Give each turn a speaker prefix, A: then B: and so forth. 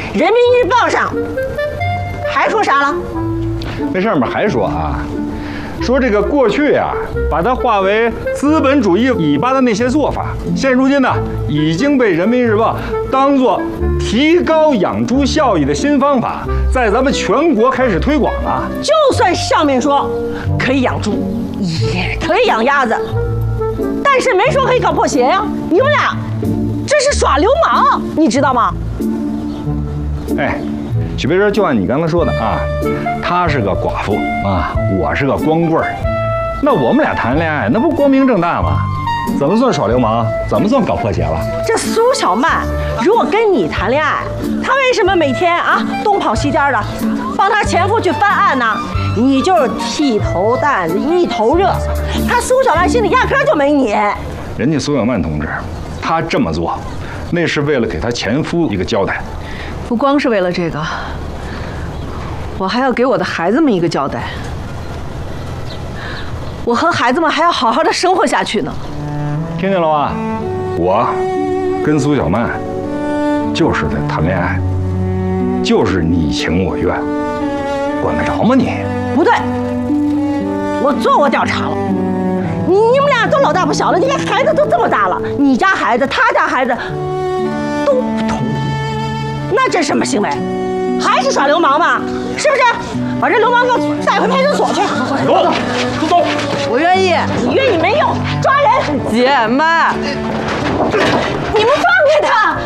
A: 人民日报上还说啥了？
B: 那上面还说啊，说这个过去啊，把它化为资本主义尾巴的那些做法，现如今呢，已经被人民日报当作提高养猪效益的新方法，在咱们全国开始推广了。
A: 就算上面说可以养猪，也可以养鸭子，但是没说可以搞破鞋呀！你们俩这是耍流氓，你知道吗？
B: 哎，许别说，就按你刚才说的啊，她是个寡妇啊，我是个光棍儿，那我们俩谈恋爱，那不光明正大吗？怎么算耍流氓？怎么算搞破鞋了？
A: 这苏小曼如果跟你谈恋爱，她为什么每天啊东跑西颠的，帮她前夫去翻案呢？你就是剃头担子一头热，她苏小曼心里压根就没你。
B: 人家苏小曼同志，她这么做，那是为了给她前夫一个交代。
C: 不光是为了这个，我还要给我的孩子们一个交代。我和孩子们还要好好的生活下去呢。
B: 听见了吧？我跟苏小曼就是在谈恋爱，就是你情我愿，管得着吗你？
A: 不对，我做过调查了，你们俩都老大不小了，你看孩子都这么大了，你家孩子他家孩子都不同意，那这什么行为？还是耍流氓吧？是不是？把这流氓给我带回派出所去。
B: 走。
C: 我愿意。
A: 你愿意没用，抓人！
C: 姐们，
A: 你们放开他！